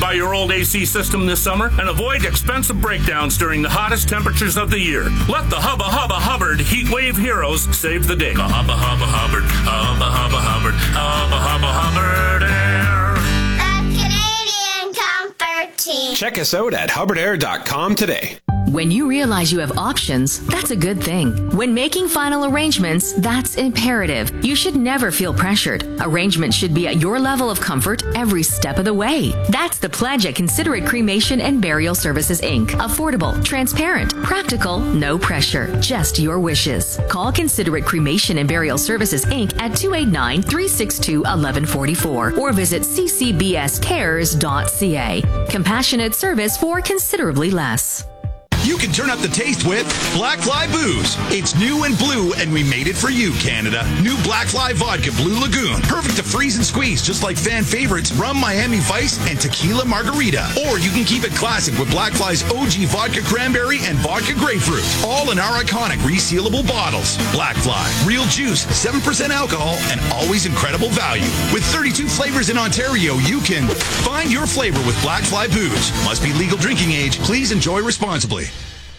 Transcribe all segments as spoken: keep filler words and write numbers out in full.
by your old A C system this summer and avoid expensive breakdowns during the hottest temperatures of the year. Let the Hubba Hubba Hubbard Heat Wave Heroes save the day. The Hubba Hubba Hubbard, Hubba Hubba Hubbard, Hubba Hubba Hubbard Air. The Canadian Comfort Team. Check us out at hubbard air dot com today. When you realize you have options, that's a good thing. When making final arrangements, that's imperative. You should never feel pressured. Arrangements should be at your level of comfort every step of the way. That's the pledge at Considerate Cremation and Burial Services, Incorporated. Affordable, transparent, practical, no pressure, just your wishes. Call Considerate Cremation and Burial Services, Incorporated at two eight nine, three six two, one one four four or visit c c b s cares dot c a. Compassionate service for considerably less. You can turn up the taste with Black Fly Booze. It's new and blue, and we made it for you, Canada. New Black Fly Vodka Blue Lagoon. Perfect to freeze and squeeze, just like fan favorites Rum Miami Vice and Tequila Margarita. Or you can keep it classic with Black Fly's O G Vodka Cranberry and Vodka Grapefruit. All in our iconic resealable bottles. Black Fly. Real juice, seven percent alcohol, and always incredible value. With thirty-two flavors in Ontario, you can find your flavor with Black Fly Booze. Must be legal drinking age. Please enjoy responsibly.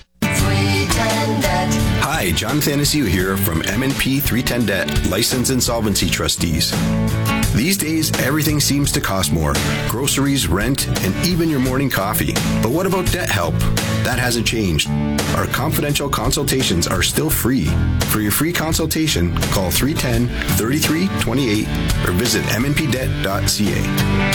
Hi, John Thanasiu here from M and P three ten Debt, Licensed Insolvency Trustees. These days, everything seems to cost more. Groceries, rent, and even your morning coffee. But what about debt help? That hasn't changed. Our confidential consultations are still free. For your free consultation, call three one zero, three three two eight or visit m n p debt dot c a.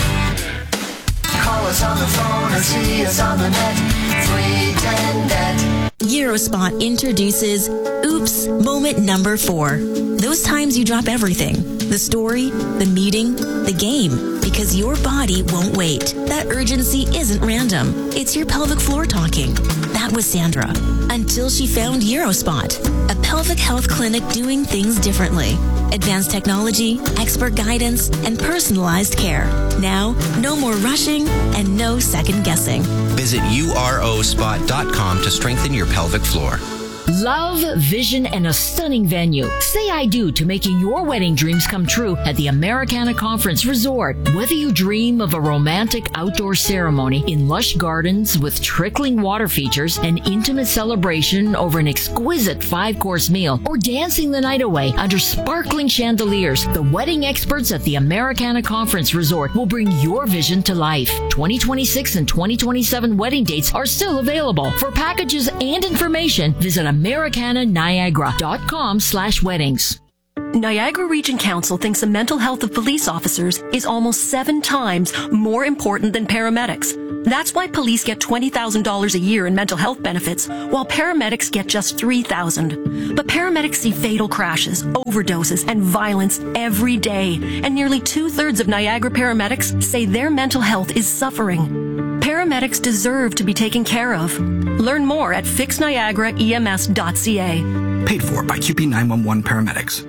Call us on the phone or see us on the net. three ten debt. Eurospot introduces Oops Moment Number Four. Those times you drop everything. The story, the meeting, the game. Because your body won't wait. That urgency isn't random. It's your pelvic floor talking. That was Sandra. Until she found Eurospot, a pelvic health clinic doing things differently. Advanced technology, expert guidance, and personalized care. Now, no more rushing and no second guessing. Visit u r o spot dot com to strengthen your pelvic floor. Love, vision, and a stunning venue. Say I do to making your wedding dreams come true at the Americana Conference Resort. Whether you dream of a romantic outdoor ceremony in lush gardens with trickling water features, an intimate celebration over an exquisite five-course meal, or dancing the night away under sparkling chandeliers, the wedding experts at the Americana Conference Resort will bring your vision to life. twenty twenty-six and twenty twenty-seven wedding dates are still available. For packages and information, visit americana niagara dot com slash weddings. Niagara Region Council thinks the mental health of police officers is almost seven times more important than paramedics. That's why police get twenty thousand dollars a year in mental health benefits, while paramedics get just three thousand dollars. But paramedics see fatal crashes, overdoses, and violence every day, and nearly two-thirds of Niagara paramedics say their mental health is suffering. Paramedics deserve to be taken care of. Learn more at fix niagara e m s dot c a. Paid for by Q P nine one one Paramedics.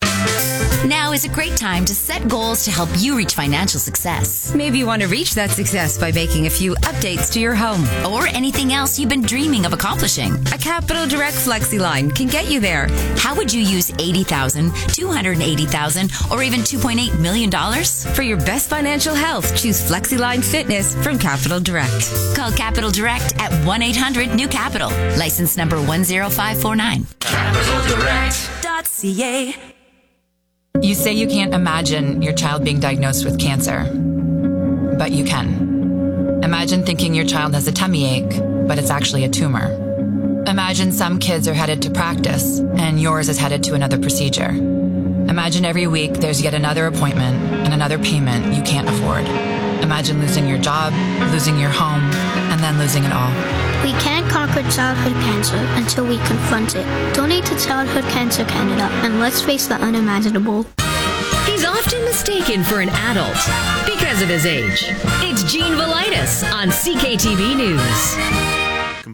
Now is a great time to set goals to help you reach financial success. Maybe you want to reach that success by making a few updates to your home. Or anything else you've been dreaming of accomplishing. A Capital Direct FlexiLine can get you there. How would you use eighty thousand dollars, two hundred eighty thousand dollars, or even two point eight million dollars? For your best financial health, choose FlexiLine Fitness from Capital Direct. Call Capital Direct at one eight hundred new capital. License number one zero five four nine. capital direct dot c a. You say you can't imagine your child being diagnosed with cancer, but you can. Imagine thinking your child has a tummy ache, but it's actually a tumor. Imagine some kids are headed to practice, and yours is headed to another procedure. Imagine every week there's yet another appointment and another payment you can't afford. Imagine losing your job, losing your home, and then losing it all. We can't conquer childhood cancer until we confront it. Donate to Childhood Cancer Canada and let's face the unimaginable. He's often mistaken for an adult because of his age. It's Gene Velitis on C K T V News. Welcome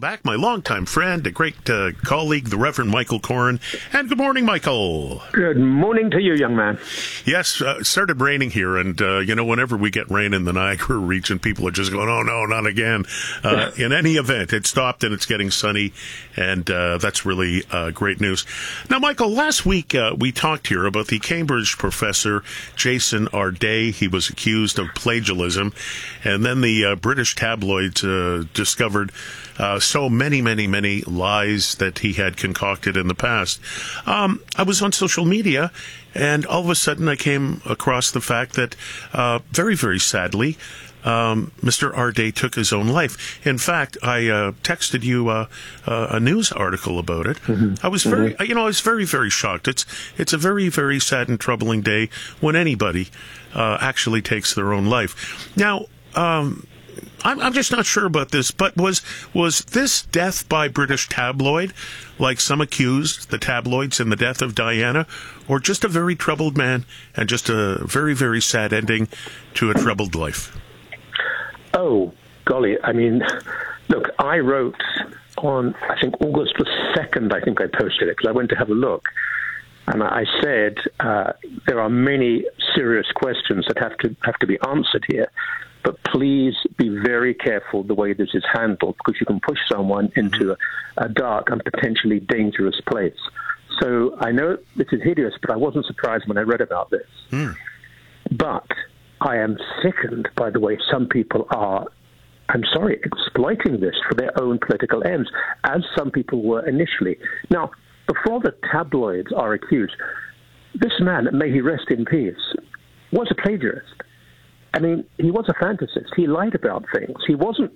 back my longtime friend, a great uh, colleague, the Reverend Michael Coren. And good morning, Michael. Good morning to you, young man. Yes, uh, it started raining here, and, uh, you know, whenever we get rain in the Niagara region, people are just going, oh, no, not again. Uh, in any event, it stopped, and it's getting sunny, and uh, that's really uh, great news. Now, Michael, last week uh, we talked here about the Cambridge professor, Jason Arday. He was accused of plagiarism, and then the uh, British tabloids uh, discovered uh, so many, many, many lies that he had concocted in the past. Um, I was on social media, and all of a sudden I came across the fact that, uh, very, very sadly, Um, Mister Arday took his own life. In fact, I uh, texted you uh, uh, a news article about it. Mm-hmm. I was very, mm-hmm. you know, I was very, very shocked. It's it's a very, very sad and troubling day when anybody uh, actually takes their own life. Now, um, I'm, I'm just not sure about this, but was was this death by British tabloid, like some accused the tabloids in the death of Diana, or just a very troubled man and just a very, very sad ending to a troubled life? Oh, golly. I mean, look, I wrote on, I think, August the second, I think I posted it, because I went to have a look. And I said, uh, there are many serious questions that have to have to be answered here. But please be very careful the way this is handled, because you can push someone into a, a dark and potentially dangerous place. So I know this is hideous, but I wasn't surprised when I read about this. Mm. But I am sickened by the way some people are, I'm sorry, exploiting this for their own political ends, as some people were initially. Now, before the tabloids are accused, this man, may he rest in peace, was a plagiarist. I mean, he was a fantasist. He lied about things. He wasn't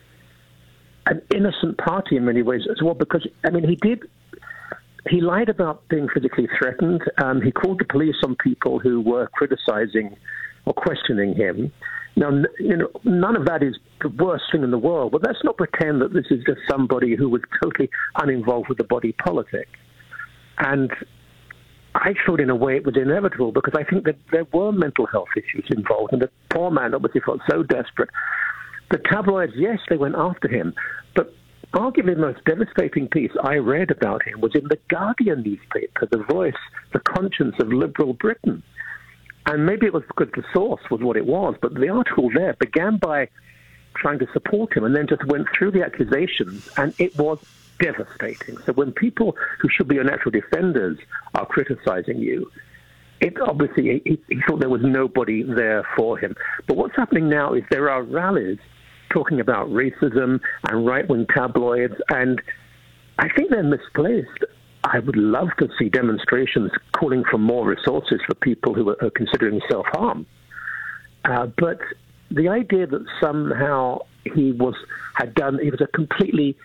an innocent party in many ways as well, because, I mean, he did... He lied about being physically threatened. Um, he called the police on people who were criticizing or questioning him. Now, you know, none of that is the worst thing in the world, but let's not pretend that this is just somebody who was totally uninvolved with the body politic. And I thought in a way it was inevitable, because I think that there were mental health issues involved, and the poor man obviously felt so desperate. The tabloids, yes, they went after him, but arguably the most devastating piece I read about him was in the Guardian newspaper, the voice, the conscience of liberal Britain. And maybe it was because the source was what it was, but the article there began by trying to support him and then just went through the accusations, and it was devastating. So when people who should be your natural defenders are criticizing you, it obviously, he, he thought there was nobody there for him. But what's happening now is there are rallies talking about racism and right-wing tabloids, and I think they're misplaced. I would love to see demonstrations calling for more resources for people who are considering self-harm. Uh, but the idea that somehow he was had done, he was a completely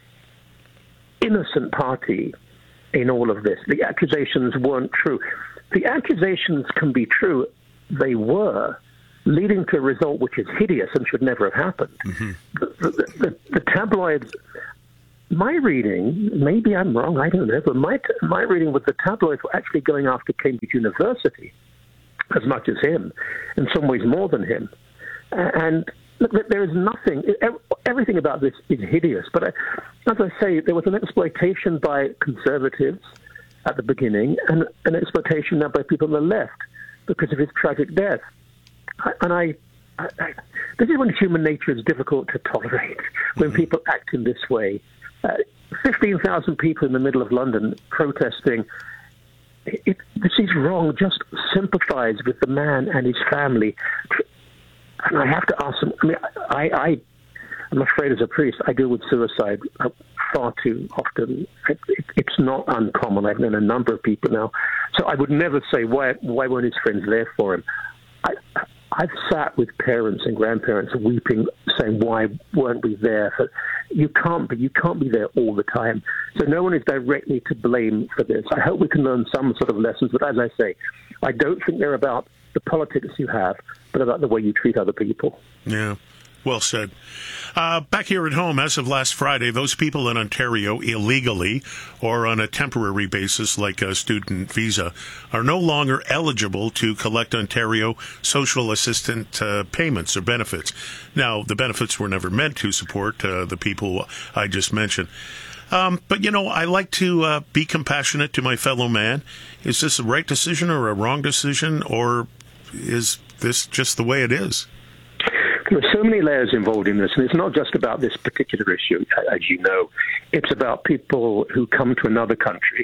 innocent party in all of this. The accusations weren't true. The accusations can be true. They were, leading to a result which is hideous and should never have happened. Mm-hmm. The, the, the, the tabloids... My reading, maybe I'm wrong, I don't know, but my my reading was the tabloids were actually going after Cambridge University as much as him, in some ways more than him. And look, there is nothing, everything about this is hideous. But I, as I say, there was an exploitation by conservatives at the beginning, and an exploitation now by people on the left because of his tragic death. And I, I, I this is when human nature is difficult to tolerate, when people act in this way. Uh, fifteen thousand people in the middle of London protesting. It, it, this is wrong. Just sympathize with the man and his family. And I have to ask them, I mean, I, I, I'm afraid as a priest, I deal with suicide far too often. It, it, it's not uncommon. I've known a number of people now. So I would never say, why, why weren't his friends there for him? I, I've sat with parents and grandparents weeping, saying, why weren't we there? For, you can't be, you can't be there all the time. So no one is directly to blame for this. I hope we can learn some sort of lessons, but as I say, I don't think they're about the politics you have, but about the way you treat other people. Yeah. Well said. Uh, back here at home, as of last Friday, those people in Ontario illegally or on a temporary basis like a student visa are no longer eligible to collect Ontario social assistance uh, payments or benefits. Now, the benefits were never meant to support uh, the people I just mentioned. Um, but, you know, I like to uh, be compassionate to my fellow man. Is this a right decision or a wrong decision, or is this just the way it is? There are so many layers involved in this, and it's not just about this particular issue, as you know. It's about people who come to another country,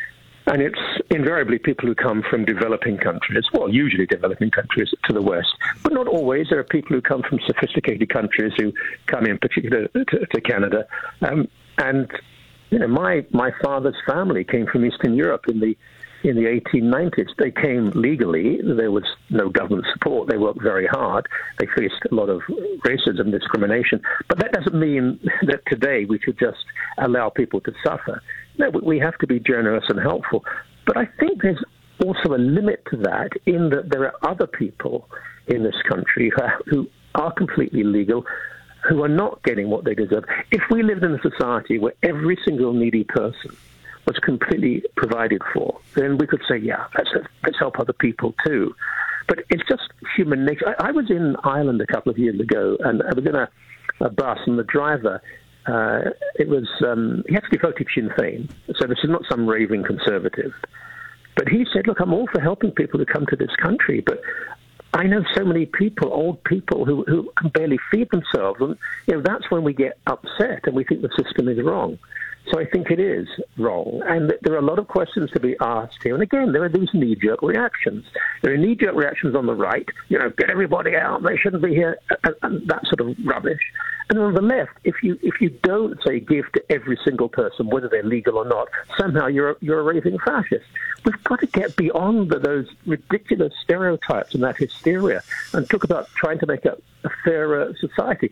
and it's invariably people who come from developing countries, well, usually developing countries to the West, but not always. There are people who come from sophisticated countries who come in particular to, to Canada. Um, and, you know, my, my father's family came from Eastern Europe in the in the eighteen nineties. They came legally. There was no government support. They worked very hard. They faced a lot of racism, discrimination. But that doesn't mean that today we should just allow people to suffer. No, we have to be generous and helpful. But I think there's also a limit to that, in that there are other people in this country who are, who are completely legal, who are not getting what they deserve. If we lived in a society where every single needy person was completely provided for, then we could say, yeah, let's, let's help other people too. But it's just human nature. I, I was in Ireland a couple of years ago, and I was in a, a bus, and the driver, uh, it was, um, he actually voted Sinn Féin, so this is not some raving conservative. But he said, look, I'm all for helping people to come to this country, but I know so many people, old people, who, who can barely feed themselves, and you know that's when we get upset and we think the system is wrong. So I think it is wrong. And there are a lot of questions to be asked here. And again, there are these knee-jerk reactions. There are knee-jerk reactions on the right, you know, get everybody out, they shouldn't be here, and, and that sort of rubbish. And on the left, if you if you don't, say, give to every single person, whether they're legal or not, somehow you're a, you're a raving fascist. We've got to get beyond the, those ridiculous stereotypes and that hysteria and talk about trying to make a, a fairer society.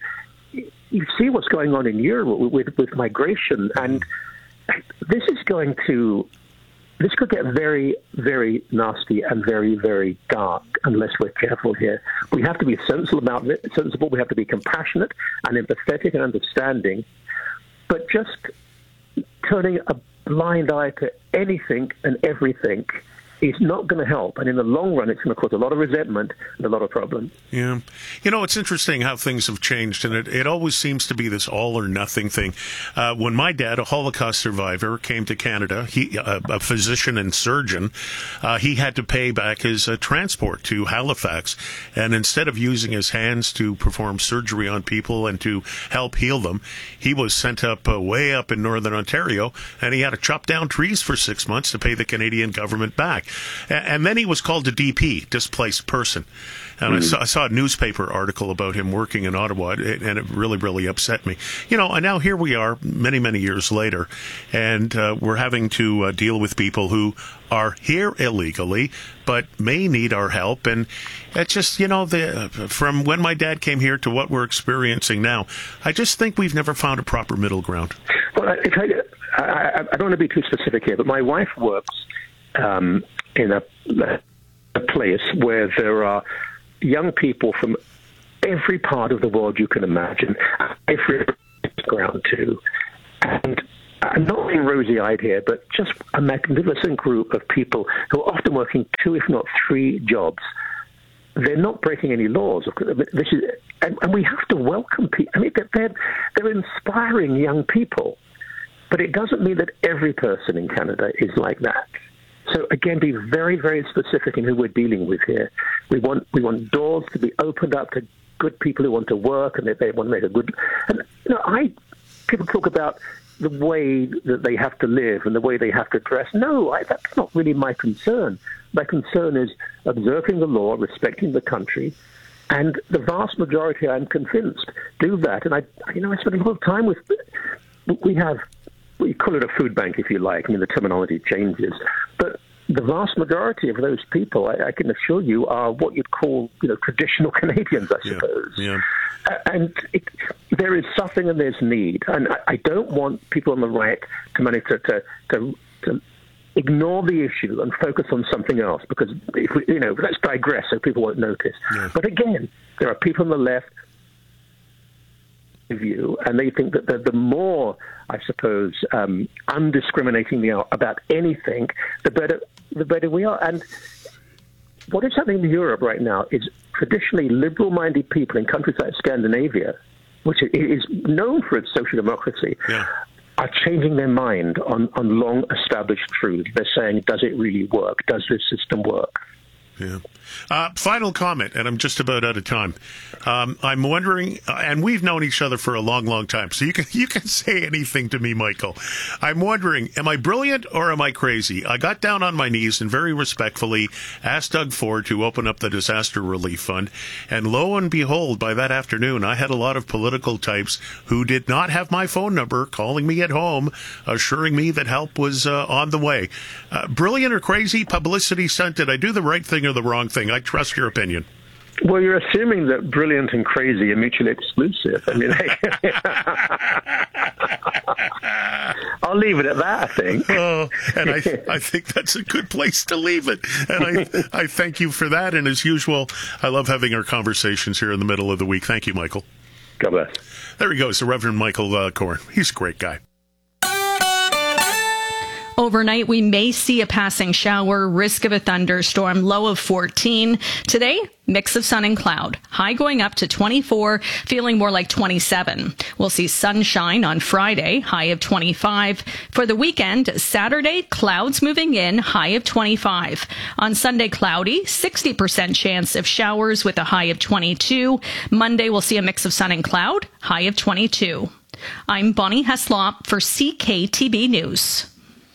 You see what's going on in Europe with, with migration, and this is going to, this could get very, very nasty and very, very dark unless we're careful here. We have to be sensible about it, sensible. We have to be compassionate and empathetic and understanding, but just turning a blind eye to anything and everything is not going to help. And in the long run, it's going to cause a lot of resentment and a lot of problems. Yeah. You know, it's interesting how things have changed, and it, it always seems to be this all-or-nothing thing. Uh, when my dad, a Holocaust survivor, came to Canada, he a, a physician and surgeon, uh, he had to pay back his uh, transport to Halifax, and instead of using his hands to perform surgery on people and to help heal them, he was sent up uh, way up in northern Ontario, and he had to chop down trees for six months to pay the Canadian government back. And then he was called a D P, displaced person. And mm-hmm. I, saw, I saw a newspaper article about him working in Ottawa, and it really, really upset me. You know, and now here we are many, many years later, and uh, we're having to uh, deal with people who are here illegally, but may need our help. And it's just, you know, the, uh, from when my dad came here to what we're experiencing now, I just think we've never found a proper middle ground. Well, I, I, I don't want to be too specific here, but my wife works Um, in a, a place where there are young people from every part of the world you can imagine, every background too. And I'm not being rosy-eyed here, but just a magnificent group of people who are often working two, if not three jobs. They're not breaking any laws. This is, and, and we have to welcome people. I mean, they're, they're inspiring young people. But it doesn't mean that every person in Canada is like that. So again, be very, very specific in who we're dealing with here. We want we want doors to be opened up to good people who want to work and they, they want to make a good. And you know, I people talk about the way that they have to live and the way they have to dress. No, I, that's not really my concern. My concern is observing the law, respecting the country, and the vast majority, I'm convinced, do that. And I, you know, I spend a lot of time with. We have. We call it a food bank, if you like. I mean, the terminology changes. But the vast majority of those people, I, I can assure you, are what you'd call, you know, traditional Canadians, I suppose. Yeah. Uh, and it, there is suffering and there's need. And I, I don't want people on the right to manage to, to, to, to ignore the issue and focus on something else. Because, if we, you know, let's digress so people won't notice. Yeah. But again, there are people on the left view, and they think that the, the more, I suppose, um, undiscriminating we are about anything, the better the better we are. And what is happening in Europe right now is traditionally liberal-minded people in countries like Scandinavia, which is known for its social democracy, yeah. are changing their mind on, on long-established truths. They're saying, does it really work? Does this system work? Yeah. Uh, final comment, and I'm just about out of time. Um, I'm wondering, uh, and we've known each other for a long, long time, so you can you can say anything to me, Michael. I'm wondering, am I brilliant or am I crazy? I got down on my knees and very respectfully asked Doug Ford to open up the Disaster Relief Fund, and lo and behold, by that afternoon, I had a lot of political types who did not have my phone number calling me at home, assuring me that help was uh, on the way. Uh, brilliant or crazy? Publicity stunt? Did I do the right thing or the wrong thing? I trust your opinion. Well, you're assuming that brilliant and crazy are mutually exclusive. I mean, I'll leave it at that, I think. Oh, and I, I think that's a good place to leave it. And I, I thank you for that. And as usual, I love having our conversations here in the middle of the week. Thank you, Michael. God bless. There he goes, the Reverend Michael uh, Korn. He's a great guy. Overnight, we may see a passing shower, risk of a thunderstorm, low of fourteen. Today, mix of sun and cloud. High going up to twenty-four, feeling more like twenty-seven. We'll see sunshine on Friday, high of twenty-five. For the weekend, Saturday, clouds moving in, high of twenty-five. On Sunday, cloudy, sixty percent chance of showers with a high of twenty-two. Monday, we'll see a mix of sun and cloud, high of twenty-two. I'm Bonnie Heslop for C K T B News.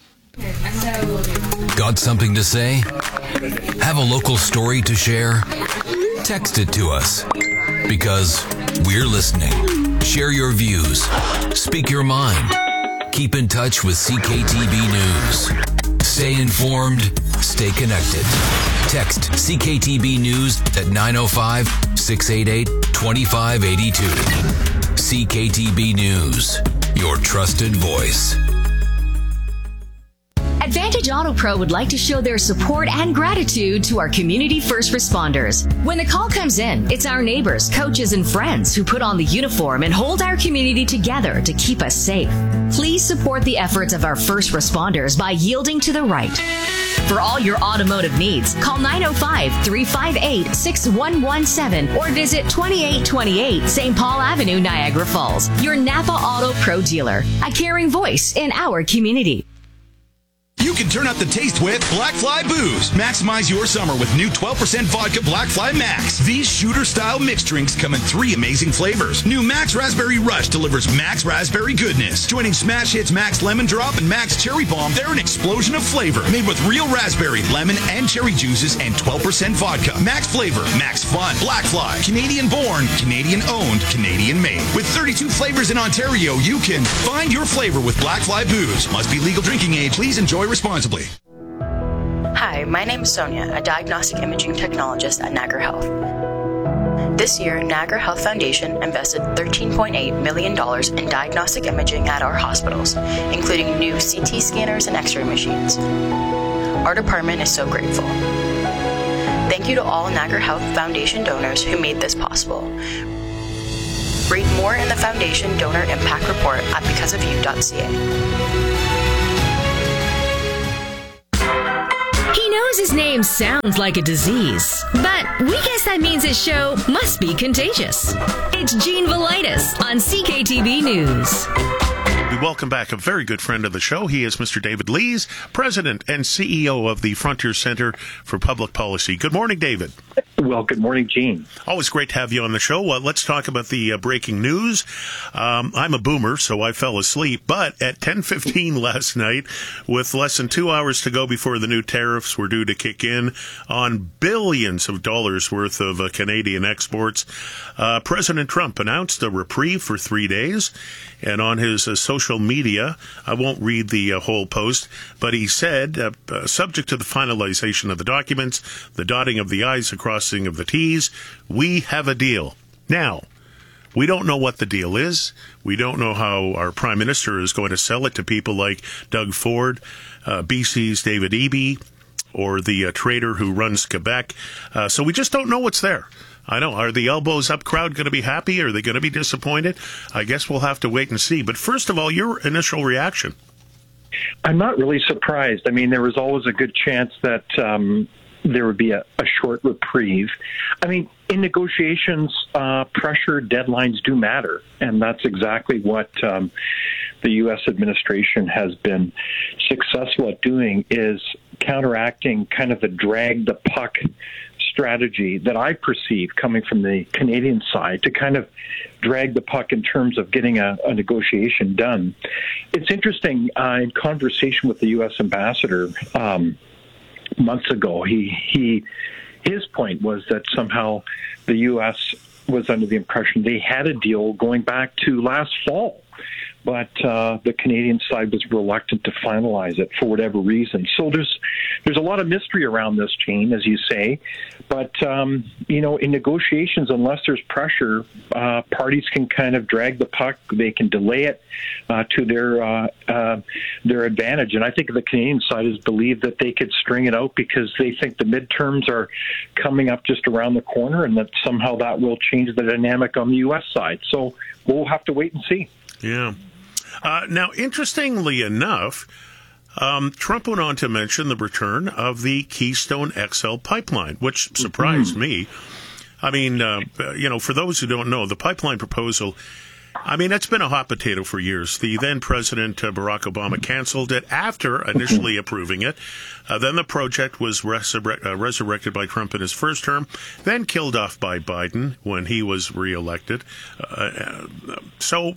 Got something to say? Have a local story to share? Text it to us, because we're listening. Share your views. Speak your mind. Keep in touch with C K T B News. Stay informed. Stay connected. Text C K T B News at nine oh five, six eight eight, two five eight two. C K T B News, your trusted voice. Advantage Auto Pro would like to show their support and gratitude to our community first responders. When the call comes in, it's our neighbors, coaches, and friends who put on the uniform and hold our community together to keep us safe. Please support the efforts of our first responders by yielding to the right. For all your automotive needs, call nine oh five, three five eight, six one one seven or visit twenty-eight twenty-eight Saint Paul Avenue, Niagara Falls. Your Napa Auto Pro dealer, a caring voice in our community. You can turn up the taste with Black Fly Booze. Maximize your summer with new twelve percent vodka Black Fly Max. These shooter-style mixed drinks come in three amazing flavors. New Max Raspberry Rush delivers Max Raspberry goodness. Joining Smash Hits Max Lemon Drop and Max Cherry Bomb, they're an explosion of flavor. Made with real raspberry, lemon, and cherry juices and twelve percent vodka. Max flavor, Max fun. Black Fly. Canadian-born, Canadian-owned, Canadian-made. With thirty-two flavors in Ontario, you can find your flavor with Black Fly Booze. Must be legal drinking age. Please enjoy responsibly. Hi, my name is Sonia, a diagnostic imaging technologist at Niagara Health. This year, Niagara Health Foundation invested thirteen point eight million dollars in diagnostic imaging at our hospitals, including new C T scanners and X-ray machines. Our department is so grateful. Thank you to all Niagara Health Foundation donors who made this possible. Read more in the Foundation Donor Impact Report at because of you dot c a. He knows his name sounds like a disease, but we guess that means his show must be contagious. It's Gene Velitis on C K T B News. We welcome back a very good friend of the show. He is Mister David Lees, President and C E O of the Frontier Center for Public Policy. Good morning, David. Well, good morning, Gene. Always great to have you on the show. Uh, let's talk about the uh, breaking news. Um, I'm a boomer, so I fell asleep. But at ten fifteen last night, with less than two hours to go before the new tariffs were due to kick in on billions of dollars worth of uh, Canadian exports, uh, President Trump announced a reprieve for three days. And on his uh, social media, I won't read the uh, whole post, but he said, uh, uh, subject to the finalization of the documents, the dotting of the I's, the crossing of the T's, we have a deal. Now, we don't know what the deal is. We don't know how our Prime Minister is going to sell it to people like Doug Ford, uh, B C's David Eby, or the uh, trader who runs Quebec. Uh, so we just don't know what's there. I know. Are the elbows up crowd going to be happy? Are they going to be disappointed? I guess we'll have to wait and see. But first of all, your initial reaction. I'm not really surprised. I mean, there was always a good chance that um, there would be a, a short reprieve. I mean, in negotiations, uh, pressure deadlines do matter, and that's exactly what um, the U S administration has been successful at doing, is counteracting kind of the drag the puck strategy that I perceive coming from the Canadian side to kind of drag the puck in terms of getting a, a negotiation done. It's interesting, uh, in conversation with the U S ambassador um, months ago, he he his point was that somehow the U S was under the impression they had a deal going back to last fall. But uh, the Canadian side was reluctant to finalize it for whatever reason. So there's there's a lot of mystery around this, Jane, as you say. But, um, you know, in negotiations, unless there's pressure, uh, parties can kind of drag the puck. They can delay it uh, to their uh, uh, their advantage. And I think the Canadian side has believed that they could string it out because they think the midterms are coming up just around the corner and that somehow that will change the dynamic on the U S side. So we'll have to wait and see. Yeah. Uh, now, interestingly enough, um, Trump went on to mention the return of the Keystone X L pipeline, which surprised mm-hmm. me. I mean, uh, you know, for those who don't know, the pipeline proposal, I mean, it's been a hot potato for years. The then President uh, Barack Obama canceled it after initially mm-hmm. approving it. Uh, then the project was resurre- uh, resurrected by Trump in his first term, then killed off by Biden when he was reelected. Uh, so...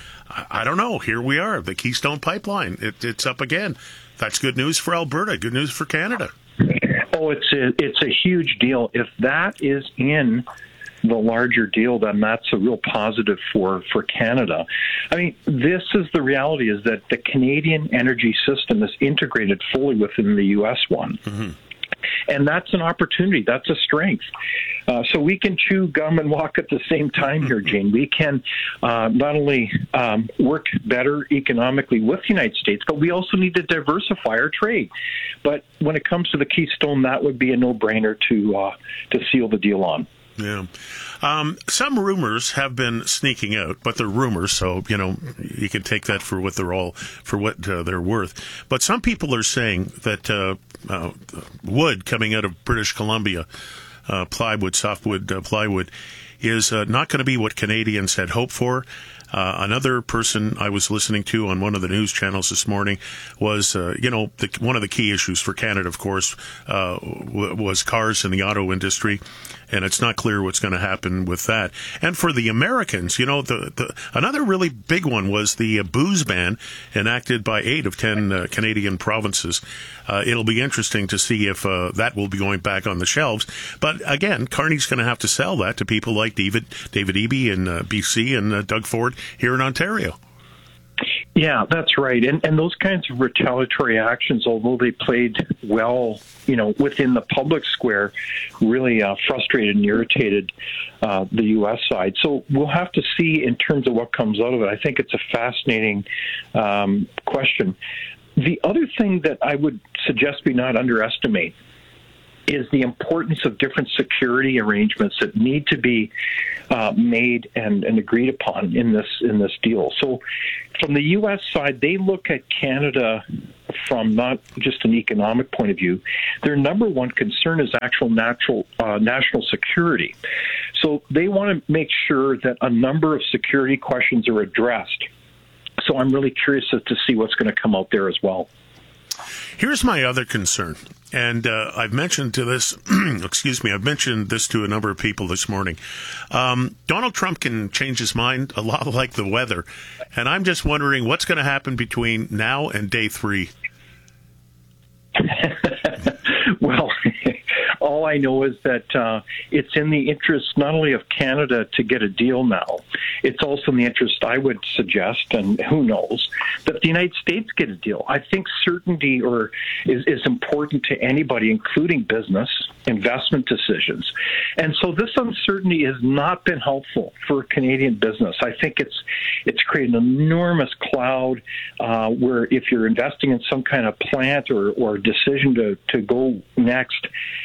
I don't know. Here we are, the Keystone Pipeline. It, it's up again. That's good news for Alberta. Good news for Canada. Oh, it's a, it's a huge deal. If that is in the larger deal, then that's a real positive for, for Canada. I mean, this is the reality, is that the Canadian energy system is integrated fully within the U S one. Mm-hmm. And that's an opportunity. That's a strength. Uh, so we can chew gum and walk at the same time here, Jane. We can uh, not only um, work better economically with the United States, but we also need to diversify our trade. But when it comes to the Keystone, that would be a no-brainer to uh, to seal the deal on. Yeah. Um, some rumors have been sneaking out, but they're rumors, so, you know, you can take that for what they're all, for what uh, they're worth. But some people are saying that uh, uh, wood coming out of British Columbia, uh, plywood, softwood uh, plywood, is uh, not going to be what Canadians had hoped for. Uh, another person I was listening to on one of the news channels this morning was, uh, you know, the, one of the key issues for Canada, of course, uh, w- was cars in the auto industry. And it's not clear what's going to happen with that. And for the Americans, you know, the, the another really big one was the uh, booze ban enacted by eight of ten uh, Canadian provinces. Uh, it'll be interesting to see if uh, that will be going back on the shelves. But again, Carney's going to have to sell that to people like David David Eby in uh, B C and uh, Doug Ford here in Ontario. Yeah, that's right. And and those kinds of retaliatory actions, although they played well, you know, within the public square, really uh, frustrated and irritated uh, the U S side. So we'll have to see in terms of what comes out of it. I think it's a fascinating um, question. The other thing that I would suggest we not underestimate is the importance of different security arrangements that need to be uh, made and, and agreed upon in this in this deal. So from the U S side, they look at Canada from not just an economic point of view. Their number one concern is actual natural, uh, national security. So they want to make sure that a number of security questions are addressed. So I'm really curious as to see what's going to come out there as well. Here's my other concern, and uh, I've mentioned to this, excuse me, I've mentioned this to a number of people this morning. Um, Donald Trump can change his mind a lot like the weather, and I'm just wondering what's going to happen between now and day three. Well, all I know is that uh, it's in the interest not only of Canada to get a deal now, it's also in the interest, I would suggest, and who knows, that the United States get a deal. I think certainty or is, is important to anybody, including business, investment decisions. And so this uncertainty has not been helpful for Canadian business. I think it's it's created an enormous cloud uh, where if you're investing in some kind of plant or, or decision to, to go next, you've got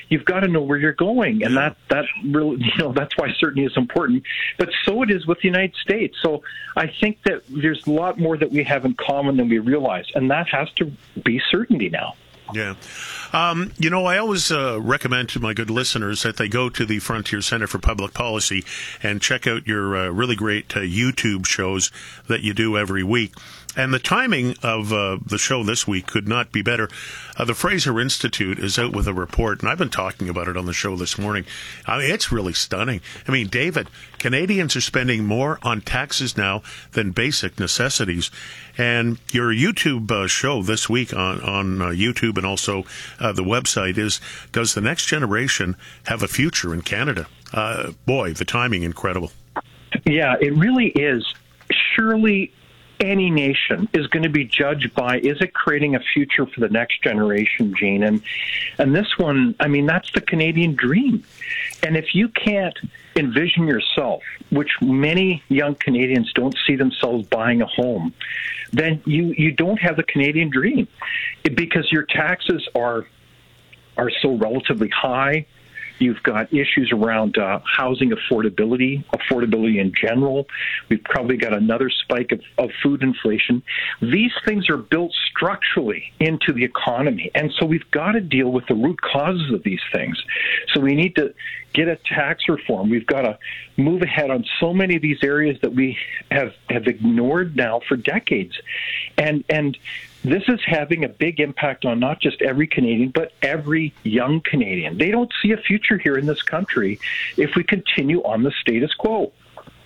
to know where you're going, and that that really, you know, that's why certainty is important. But so it is with the United States. So I think that there's a lot more that we have in common than we realize, and that has to be certainty now. Yeah. Um, you know, I always uh, recommend to my good listeners that they go to the Frontier Center for Public Policy and check out your uh, really great uh, YouTube shows that you do every week. And the timing of uh, the show this week could not be better. Uh, the Fraser Institute is out with a report, and I've been talking about it on the show this morning. I mean, it's really stunning. I mean, David, Canadians are spending more on taxes now than basic necessities. And your YouTube uh, show this week on, on uh, YouTube and also uh, the website is, Does the Next Generation Have a Future in Canada? Uh, boy, the timing, incredible. Yeah, it really is. Surely any nation is going to be judged by, is it creating a future for the next generation, Gene? And and this one, I mean, that's the Canadian dream. And if you can't envision yourself, which many young Canadians don't see themselves buying a home, then you, you don't have the Canadian dream, it, because your taxes are are so relatively high. You've got issues around uh, housing affordability, affordability in general. We've probably got another spike of, of food inflation. These things are built structurally into the economy, and so we've got to deal with the root causes of these things. So we need to get a tax reform. We've got to move ahead on so many of these areas that we have, have ignored now for decades. And and this is having a big impact on not just every Canadian, but every young Canadian. They don't see a future here in this country if we continue on the status quo.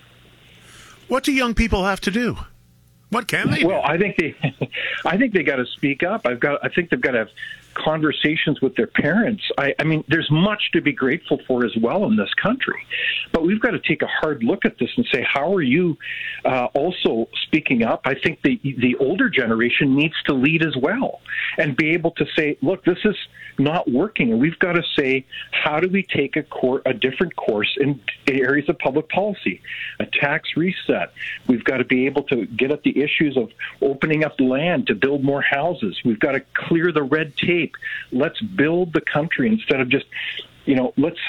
What do young people have to do? What can they do? Well, I think they, I think they got to speak up. I've got, I think they've got to have conversations with their parents. I, I mean, there's much to be grateful for as well in this country, but we've got to take a hard look at this and say, how are you uh, also speaking up? I think the the older generation needs to lead as well and be able to say, look, this is not working, and we've got to say, how do we take a cor- a different course in areas of public policy, a tax reset? We've got to be able to get at the issues of opening up land to build more houses. We've got to clear the red tape. Let's build the country instead of just, you know, let's,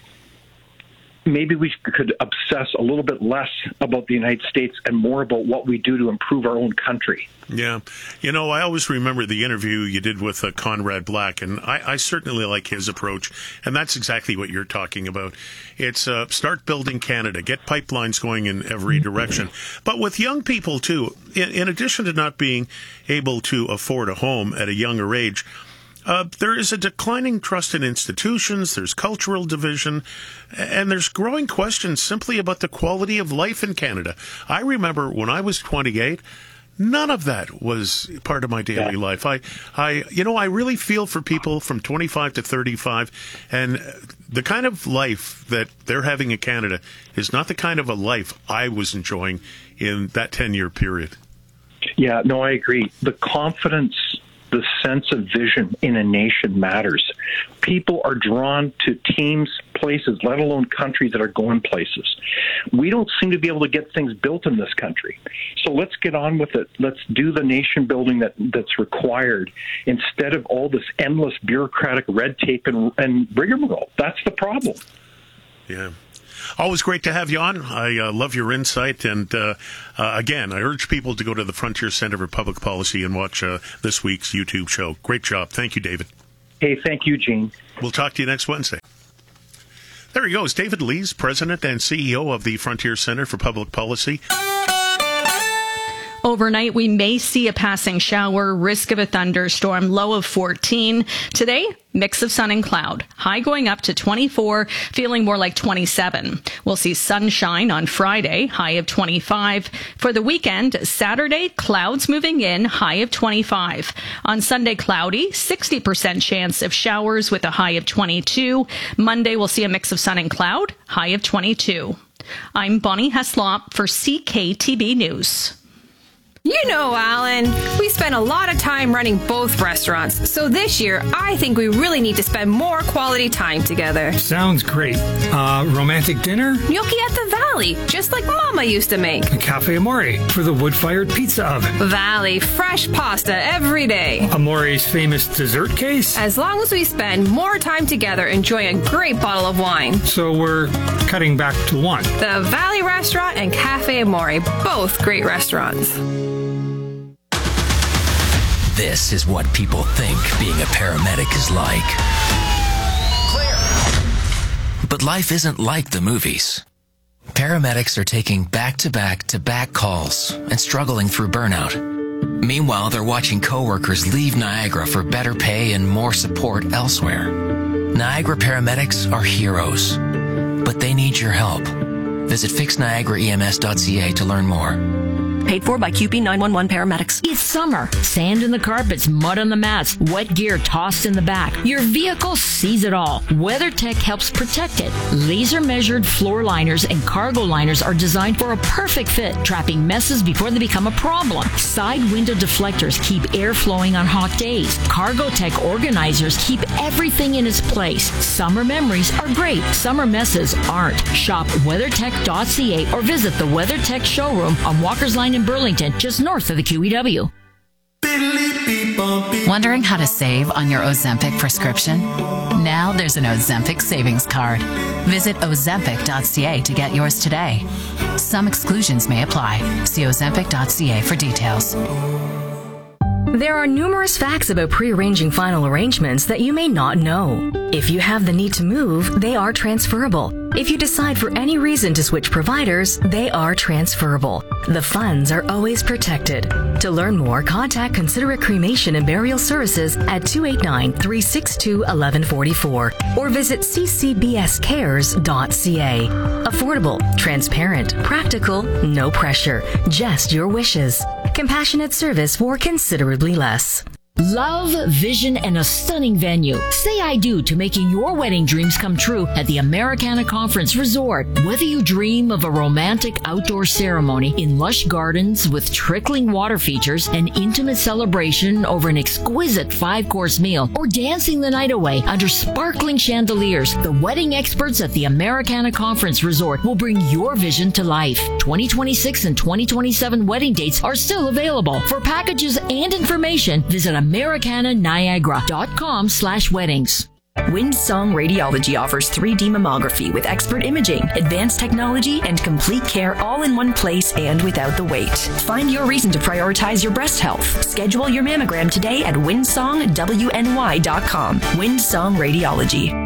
maybe we could obsess a little bit less about the United States and more about what we do to improve our own country. Yeah. You know, I always remember the interview you did with uh, Conrad Black, and I, I certainly like his approach, and that's exactly what you're talking about. It's uh, start building Canada, get pipelines going in every direction. But with young people, too, in, in addition to not being able to afford a home at a younger age, Uh, there is a declining trust in institutions, there's cultural division, and there's growing questions simply about the quality of life in Canada. I remember when I was twenty-eight, none of that was part of my daily yeah. life. I, I, you know, I really feel for people from twenty-five to thirty-five, and the kind of life that they're having in Canada is not the kind of a life I was enjoying in that ten-year period. Yeah, no, I agree. The confidence, the sense of vision in a nation matters. People are drawn to teams, places, let alone countries that are going places. We don't seem to be able to get things built in this country. So let's get on with it. Let's do the nation building that, that's required instead of all this endless bureaucratic red tape and, and rigmarole. That's the problem. Yeah. Always great to have you on. I uh, love your insight. And uh, uh, again, I urge people to go to the Frontier Center for Public Policy and watch uh, this week's YouTube show. Great job. Thank you, David. Hey, thank you, Gene. We'll talk to you next Wednesday. There he goes, David Lees, President and C E O of the Frontier Center for Public Policy. Overnight, we may see a passing shower, risk of a thunderstorm, low of fourteen. Today, mix of sun and cloud. High going up to twenty-four, feeling more like twenty-seven. We'll see sunshine on Friday, high of twenty-five. For the weekend, Saturday, clouds moving in, high of twenty-five. On Sunday, cloudy, sixty percent chance of showers with a high of twenty-two. Monday, we'll see a mix of sun and cloud, high of twenty-two. I'm Bonnie Heslop for C K T B News. You know, Alan, we spend a lot of time running both restaurants, so this year I think we really need to spend more quality time together. Sounds great. Uh, romantic dinner? Gnocchi at the Valley, just like Mama used to make. Cafe Amore for the wood-fired pizza oven. Valley, fresh pasta every day. Amore's famous dessert case? As long as we spend more time together enjoying a great bottle of wine. So we're cutting back to one. The Valley Restaurant and Cafe Amore, both great restaurants. This is what people think being a paramedic is like. Clear. But life isn't like the movies. Paramedics are taking back-to-back-to-back calls and struggling through burnout. Meanwhile, they're watching coworkers leave Niagara for better pay and more support elsewhere. Niagara paramedics are heroes, but they need your help. Visit fix niagara e m s dot c a to learn more. Paid for by Q P nine one one paramedics. It's summer. Sand in the carpets, mud on the mats, wet gear tossed in the back. Your vehicle sees it all. WeatherTech helps protect it. Laser measured floor liners and cargo liners are designed for a perfect fit, trapping messes before they become a problem. Side window deflectors keep air flowing on hot days. CargoTech organizers keep everything in its place. Summer memories are great. Summer messes aren't. Shop weathertech dot c a or visit the WeatherTech showroom on Walker's Line in Burlington, just north of the Q E W. Wondering how to save on your Ozempic prescription? Now there's an Ozempic savings card. Visit ozempic dot c a to get yours today. Some exclusions may apply. See ozempic dot c a for details. There are numerous facts about pre-arranging final arrangements that you may not know. If you have the need to move, they are transferable. If you decide for any reason to switch providers, they are transferable. The funds are always protected. To learn more, contact Considerate Cremation and Burial Services at two eight nine, three six two, one one four four or visit c c b s cares dot c a. Affordable, transparent, practical, no pressure, just your wishes. Compassionate service for considerably less. Love, vision, and a stunning venue. Say I do to making your wedding dreams come true at the Americana Conference Resort. Whether you dream of a romantic outdoor ceremony in lush gardens with trickling water features, an intimate celebration over an exquisite five-course meal, or dancing the night away under sparkling chandeliers, the wedding experts at the Americana Conference Resort will bring your vision to life. twenty twenty-six and twenty twenty-seven wedding dates are still available. For packages and information, visit americana niagara dot com slash weddings. Windsong Radiology offers three D mammography with expert imaging, advanced technology, and complete care all in one place and without the wait. Find your reason to prioritize your breast health. Schedule your mammogram today at windsong w n y dot com. Windsong Radiology.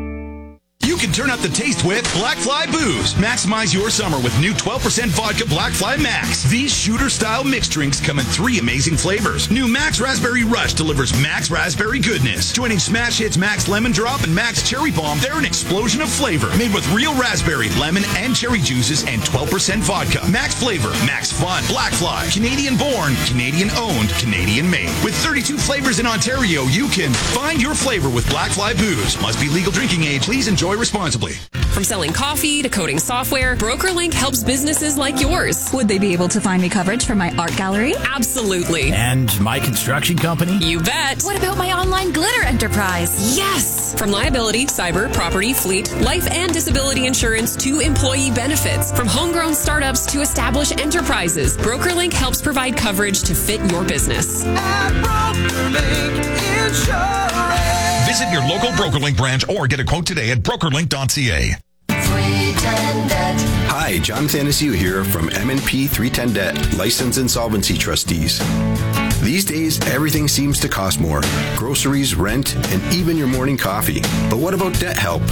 You can turn up the taste with Black Fly Booze. Maximize your summer with new twelve percent vodka Black Fly Max. These shooter-style mixed drinks come in three amazing flavors. New Max Raspberry Rush delivers Max Raspberry goodness. Joining smash hits Max Lemon Drop and Max Cherry Bomb, they're an explosion of flavor. Made with real raspberry, lemon, and cherry juices and twelve percent vodka. Max flavor, Max fun. Black Fly, Canadian-born, Canadian-owned, Canadian-made. With thirty-two flavors in Ontario, you can find your flavor with Black Fly Booze. Must be legal drinking age. Please enjoy responsibly. From selling coffee to coding software, BrokerLink helps businesses like yours. Would they be able to find me coverage for my art gallery? Absolutely. And my construction company? You bet. What about my online glitter enterprise? Yes. From liability, cyber, property, fleet, life and disability insurance to employee benefits. From homegrown startups to established enterprises, BrokerLink helps provide coverage to fit your business. At BrokerLink Insurance. Visit your local BrokerLink branch or get a quote today at broker link dot c a. Hi, Jonathan Anaciu here from M and P three ten Debt, License Insolvency Trustees. These days, everything seems to cost more. Groceries, rent, and even your morning coffee. But what about debt help?